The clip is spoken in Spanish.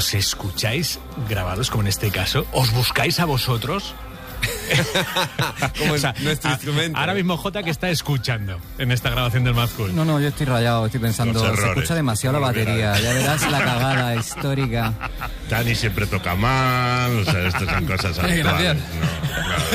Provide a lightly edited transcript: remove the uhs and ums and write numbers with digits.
¿os escucháis grabados como en este caso? ¿Os buscáis a vosotros? Como nuestro instrumento. Ahora mismo Jota, que está escuchando en esta grabación del Mad Cool. No, yo estoy rayado, estoy pensando, se escucha demasiado la batería, ya verás la cagada histórica. Dani siempre toca mal, o sea, estas son cosas habituales. Gracias. No, claro.